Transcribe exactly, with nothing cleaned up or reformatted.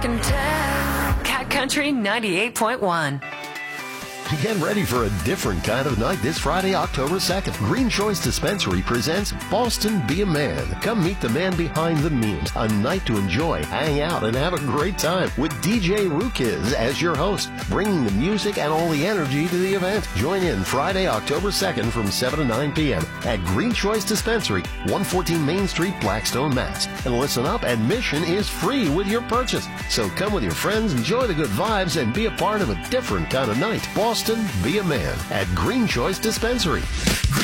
can tell. Cat Country ninety-eight point one. Get ready for a different kind of night this Friday, October second. Green Choice Dispensary presents Boston Be a Man. Come meet the man behind the memes. A night to enjoy, hang out, and have a great time with D J Rukiz as your host, bringing the music and all the energy to the event. Join in Friday, October second from seven to nine p.m. at Green Choice Dispensary, one fourteen Main Street, Blackstone, Mass. And listen up, admission is free with your purchase. So come with your friends, enjoy the good vibes, and be a part of a different kind of night. Boston, be a man at Green Choice Dispensary.